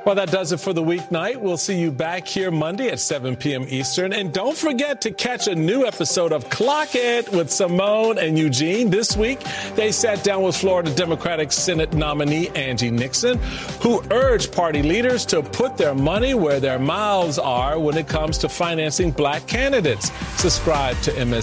Well, that does it for the weeknight. We'll see you back here Monday at 7 p.m. Eastern. And don't forget to catch a new episode of Clock It with Simone and Eugene. This week, they sat down with Florida Democratic Senate nominee Angie Nixon, who urged party leaders to put their money where their mouths are when it comes to financing black candidates. Subscribe to MS.